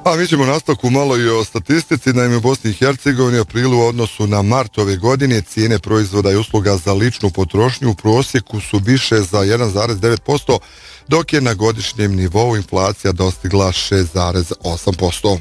A mi ćemo nastavku malo i o statistici. Naime, u Bosni i Hercegovini u aprilu u odnosu na mart ove godine cijene proizvoda i usluga za ličnu potrošnju u prosjeku su više za 1,9%, dok je na godišnjem nivou inflacija dostigla 6,8%.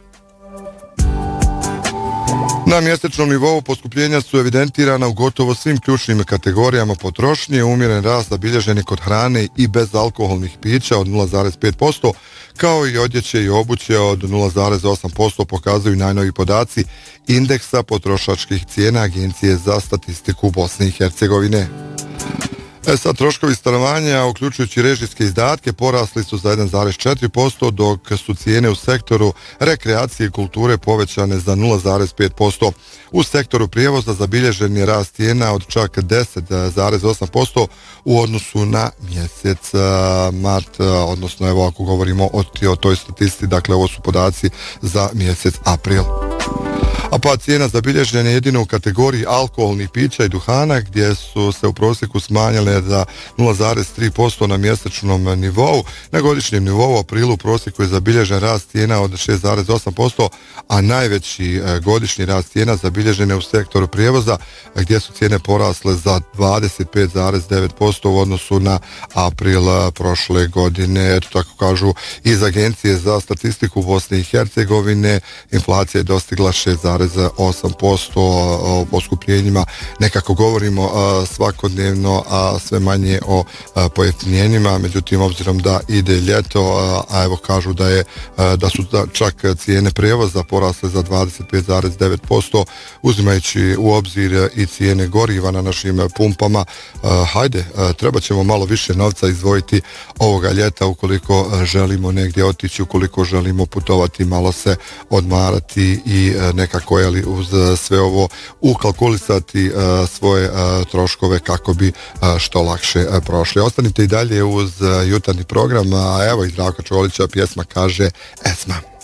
Na mjesečnom nivou poskupljenja su evidentirana u gotovo svim ključnim kategorijama potrošnje, umjeren rast zabilježen je kod hrane i bezalkoholnih pića od 0,5%, kao i odjeće i obuće od 0,8% pokazuju najnoviji podaci indeksa potrošačkih cijena Agencije za statistiku Bosne i Hercegovine. Sad troškovi stanovanja, uključujući režijske izdatke, porasli su za 1,4%, dok su cijene u sektoru rekreacije i kulture povećane za 0,5%. U sektoru prijevoza zabilježen je rast cijena od čak 10,8% u odnosu na mjesec mart, odnosno evo ako govorimo o toj statistici, dakle ovo su podaci za mjesec april. A pad cijena zabilježen je jedino u kategoriji alkoholnih pića i duhana, gdje su se u prosjeku smanjile za 0,3% na mjesečnom nivou. Na godišnjem nivou u aprilu u prosjeku je zabilježen rast cijena od 6,8%, a najveći godišnji rast cijena zabilježen je u sektoru prijevoza, gdje su cijene porasle za 25,9% u odnosu na april prošle godine. Eto, tako kažu iz Agencije za statistiku Bosne i Hercegovine, inflacija je dostigla 6,8%. O poskupljenjima nekako govorimo svakodnevno, a sve manje o pojeftinjenjima. Međutim, obzirom da ide ljeto, a evo kažu da su čak cijene prijevoza porasle za 25,9%, uzimajući u obzir i cijene goriva na našim pumpama. Hajde, treba ćemo malo više novca izdvojiti ovoga ljeta ukoliko želimo negdje otići, ukoliko želimo putovati, malo se odmarati i nekako uz sve ovo ukalkulisati svoje troškove kako bi što lakše prošli. Ostanite i dalje uz jutarnji program, a evo iz Zdravka Čolića pjesma kaže Esma.